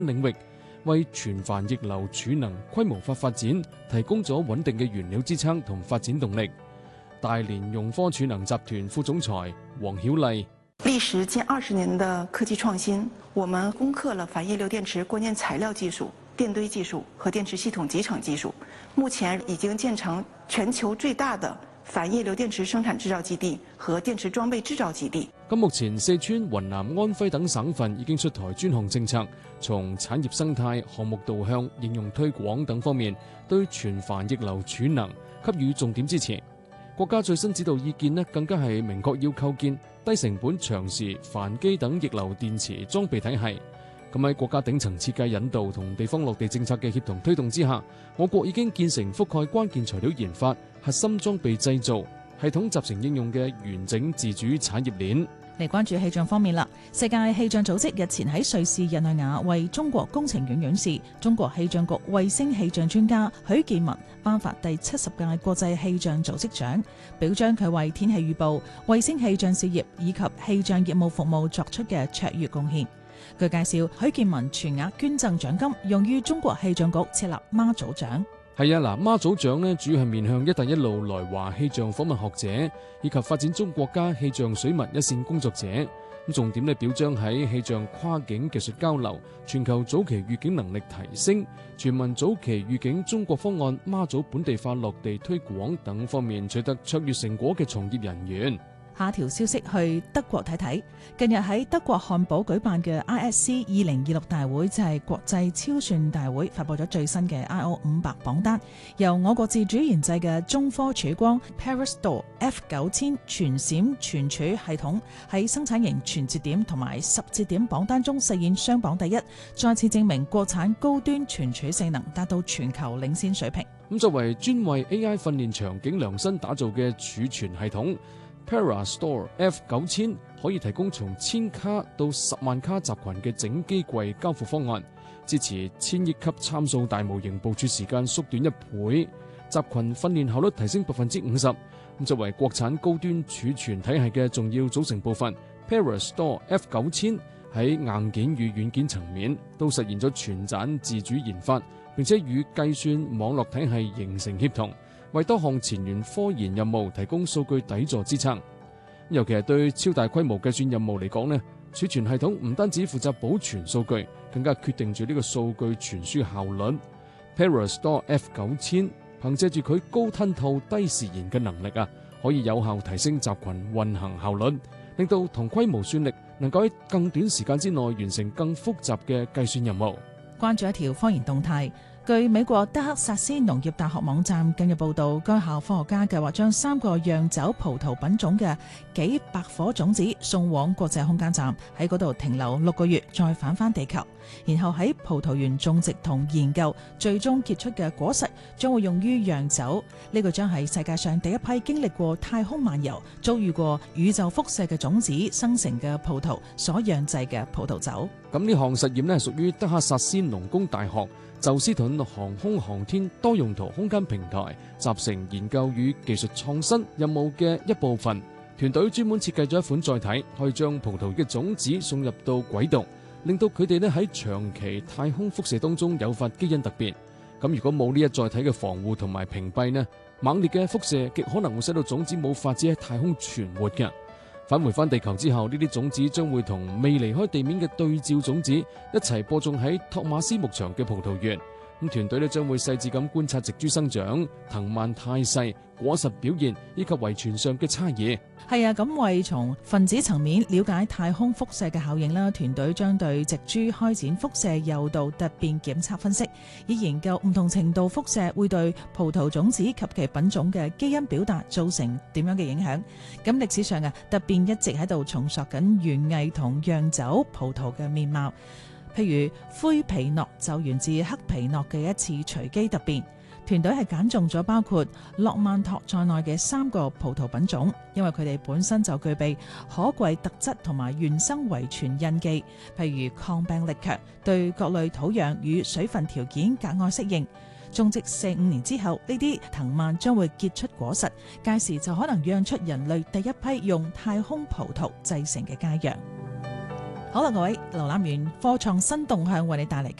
領域，為全繁逆流儲能規模化發展提供咗穩定嘅原料支撐同發展動力。大連融科儲能集團副總裁黃曉麗： 歷時近20年的科技創新，我們攻克了反液流電池關鍵材料技術、電堆技術和電池系統集成技術，目前已經建成全球最大的反液流電池生產製造基地和電池裝備製造基地。 咁目前四川、雲南、安徽等省份已經出台專項政策，從產業生態、項目導向、應用推廣等方面，對全繁逆流儲能給予重點支持。國家最新指導意見更加係明確要構建低成本長時繁機等逆流電池裝備體系。咁喺國家頂層設計引導同地方落地政策嘅協同推動之下，我國已經建成覆蓋關鍵材料研發、核心裝備製造、系統集成應用嘅完整自主產業鏈。 嚟關注氣象方面啦，世界氣象組織日前喺瑞士日內瓦為中國工程院院士、中國氣象局衛星氣象專家許建文頒發第70屆國際氣象組織獎，表彰佢為天氣預報、衛星氣象事業以及氣象業務服務作出嘅卓越貢獻。據介紹，許建文全額捐贈獎金，用於中國氣象局設立媽祖獎。 係啊，媽祖獎主要係面向一帶一路來華氣象訪問學者以及發展中國家氣象水文一線工作者。咁重點表彰喺氣象跨境技術交流、全球早期預警能力提升、全民早期預警中國方案媽祖本地化落地推廣等方面取得卓越成果嘅從業人員。 下條消息去德國睇睇，近日喺德國漢堡舉辦嘅 ISC 2026大會，就係國際超算大會，發佈咗最新嘅 IO500榜單，由我國自主研製嘅中科曙光 Perestor F9000 全閃存儲系統喺生產型全節點同埋10節點榜單中實現雙榜第一，再次證明國產高端存儲性能達到全球領先水平。 咁作為專為 AI 訓練場景量身打造嘅儲存系統，Perestor F9000 可以提供從1000卡到10萬卡集群嘅整機櫃交付方案，支持1000億級參數大模型部署時間縮短1倍，集群訓練效率提升50%。作為國產高端儲存體系嘅重要組成部分， Perestor F9000 喺硬件與軟件層面都實現咗全棧自主研發，並且與計算網絡體系形成協同，為多項前沿科研任務提供數據底座支撐。尤其係對超大規模計算任務嚟講呢，儲存系統唔單止負責保存數據，更加決定住呢個數據傳輸效率。Perestor F9000 憑借住佢高吞吐低時延嘅能力可以有效提升集群運行效率，令到同規模算力能夠喺更短時間之內完成更複雜嘅計算任務。 關注一條科研動態。據美國德克薩斯農業大學網站近日報道，該校科學家計劃將3個釀酒葡萄品種嘅幾百顆種子送往國際空間站，喺嗰度停留6個月，再返返地球，然後喺葡萄園種植同研究，最終結出嘅果實將會用於釀酒。呢個將係世界上第一批經歷過太空漫遊、遭遇過宇宙輻射嘅種子生成嘅葡萄所釀製嘅葡萄酒。 咁呢項實驗係屬於德克薩斯農工大學宙斯盾航空航天多用途空間平台集成研究與技術創新任務嘅一部分。團隊專門設計咗一款載體，可以將葡萄嘅種子送入到軌道，令到佢哋喺長期太空輻射當中誘發基因突變。咁如果冇呢一載體嘅防護同埋屏蔽猛烈嘅輻射極可能會使到種子冇法子喺太空存活嘅。返回返地球之後，呢啲種子將會同未離開地面嘅對照種子一齊播種喺托馬斯牧場嘅葡萄園。咁團隊將會細緻咁觀察植株生長、藤蔓態勢、果實表現以及遺傳上嘅差異。 係啊，咁為從分子層面了解太空輻射嘅效應啦，團隊將對植株開展輻射誘導突變檢測分析，以研究唔同程度輻射會對葡萄種子及其品種嘅基因表達造成點樣嘅影響。咁歷史上突變一直喺度重塑緊園藝同釀酒葡萄嘅面貌。譬如灰皮諾就源自黑皮諾嘅一次隨機突變。團隊係揀中咗包括諾曼托在內嘅3個葡萄品種，因為佢哋本身就具備可貴特質同埋原生遺傳印記，譬如抗病力強，對各類土壤與水分條件格外適應。種植4-5年之後，呢啲藤蔓將會結出果實，屆時就可能釀出人類第一批用太空葡萄製成嘅佳釀。 好啦，各位，瀏覽完科創新動向為你帶嚟